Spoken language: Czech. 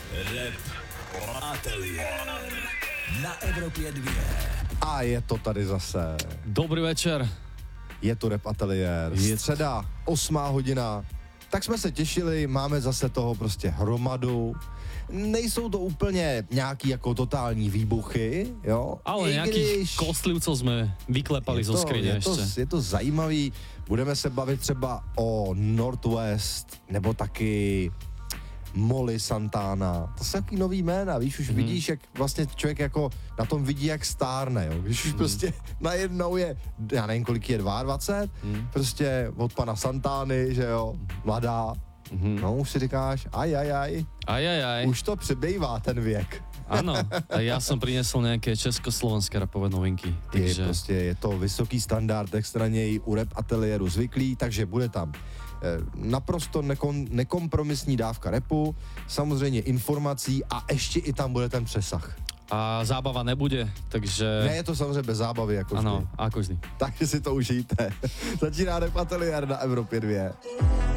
Rap Ateliér na Evropě 2. A je to tady zase. Dobrý večer. Je to Rap Ateliér. Středa, 8 hodina. Tak jsme se těšili, máme zase toho prostě hromadu. Nejsou to úplně nějaký jako totální výbuchy, jo? Ale nějakých kostlivcov jsme vyklepali zo skrině ještě. Je to zajímavý. Budeme se bavit třeba o Northwest, nebo taky Molly Santana. To jsou takový nový jména, víš, už vidíš, jak vlastně člověk jako na tom vidí, jak stárne, jo. Když už prostě najednou je, já nevím, kolik je, 22, prostě od pana Santány, že jo, mladá. No, už si říkáš, aj. Už to přibývá ten věk. Áno, tak ja som priniesol nejaké československé rapové novinky. Takže... Je to vysoký standard, jak jste na něj u Rap Ateliéru zvyklí, takže bude tam naprosto nekompromisní dávka rapu, samozřejmě informací a ještě i tam bude ten přesah. A zábava nebude, takže... Ne, je to samozřejmě bez zábavy, jako vždy. Ano, ako vždy. Takže si to užijte. Začíná Rap Ateliér na Evropě 2.